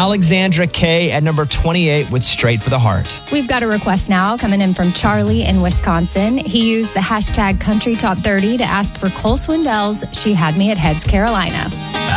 Alexandra K at number 28 with Straight for the Heart. We've got a request now coming in from Charlie in Wisconsin. He used the hashtag Country Top 30 to ask for Cole Swindell's She Had Me at Heads, Carolina.